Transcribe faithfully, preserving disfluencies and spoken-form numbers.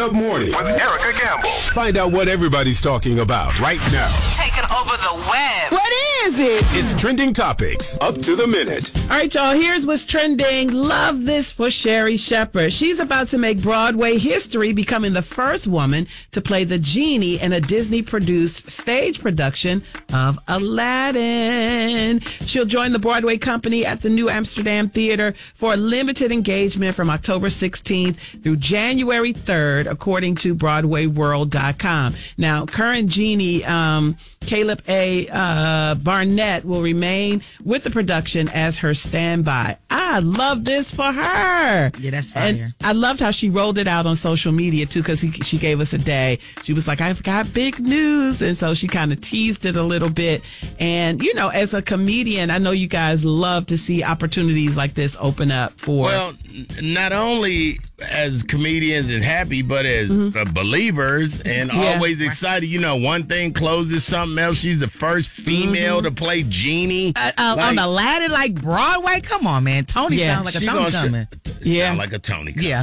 Up Mornings with Erica Campbell. Find out what everybody's talking about right now. Taking over the web. What is it? It's Trending Topics, up to the minute. All right, y'all, here's what's trending. Love this for Sherry Shepherd. She's about to make Broadway history, becoming the first woman to play the genie in a Disney-produced stage production of Aladdin. She'll join the Broadway company at the New Amsterdam Theater for a limited engagement from October sixteenth through January third, according to Broadway World dot com. Now, current genie um, Caleb A. Uh, Barnett will remain with the production as her standby. I love this for her. Yeah, that's fire. And I loved how she rolled it out on social media, too, because she gave us a day. She was like, I've got big news. And so she kind of teased it a little bit. And, you know, as a comedian, I know you guys love to see opportunities like this open up for... Well, not only as comedians and happy, but as mm-hmm. uh, believers and yeah. always excited. You know, one thing closes something else. She's the first female mm-hmm. to play Genie. Uh, uh, like, on Aladdin, like Broadway? Come on, man. Tony yeah. sounds like a Tony coming. Sh- yeah. Sound like a Tony coming. Yeah.